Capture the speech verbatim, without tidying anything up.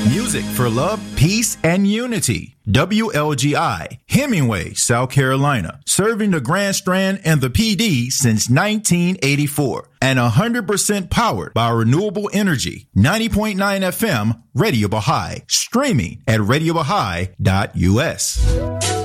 Music for love, peace, and unity. W L G I, Hemingway, South Carolina, serving the Grand Strand and the P D since nineteen eighty-four. And one hundred percent powered by renewable energy. ninety point nine F M, Radio Baha'i. Streaming at radio baha'i dot u s.